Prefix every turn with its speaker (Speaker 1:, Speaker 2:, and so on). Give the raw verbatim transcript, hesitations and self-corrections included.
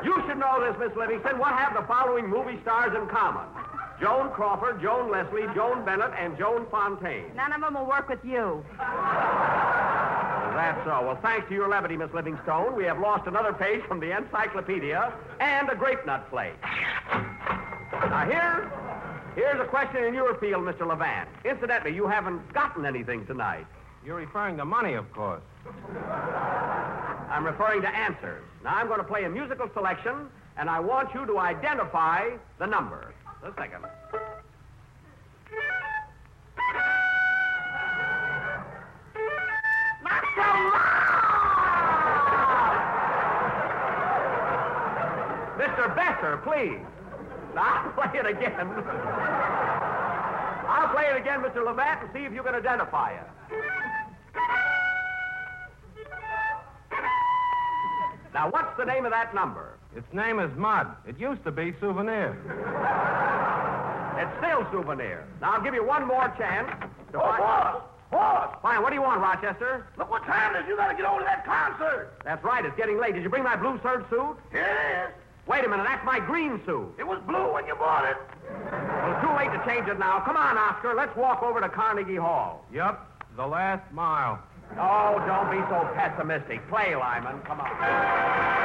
Speaker 1: You should know this, Miss Livingston. What have the following movie stars in common? Joan Crawford, Joan Leslie, Joan Bennett, and Joan Fontaine.
Speaker 2: None of them will work with you.
Speaker 1: Is that so? Well, thanks to your levity, Miss Livingstone, we have lost another page from the encyclopedia and a grape nut flake. Now, here, here's a question in your field, Mister Levant. Incidentally, you haven't gotten anything tonight.
Speaker 3: You're referring to money, of course.
Speaker 1: I'm referring to answers. Now, I'm going to play a musical selection, and I want you to identify the number. Just a second.
Speaker 2: Not so loud!
Speaker 1: Mister Besser, please. Now, I'll play it again. I'll play it again, Mister Levant, and see if you can identify it. Now, what's the name of that number?
Speaker 3: Its name is Mud. It used to be Souvenir.
Speaker 1: It's still Souvenir. Now, I'll give you one more chance. To
Speaker 4: Oh, boss! Boss!
Speaker 1: Fine, what do you want, Rochester?
Speaker 4: Look what time it is. You gotta get over to that concert.
Speaker 1: That's right, it's getting late. Did you bring my blue serge suit?
Speaker 4: Here it is.
Speaker 1: Wait a minute, that's my green suit.
Speaker 4: It was blue when you bought it.
Speaker 1: Well, it's too late to change it now. Come on, Oscar, let's walk over to Carnegie Hall.
Speaker 3: Yup, the last mile.
Speaker 1: Oh, don't be so pessimistic. Play, Lyman. Come on.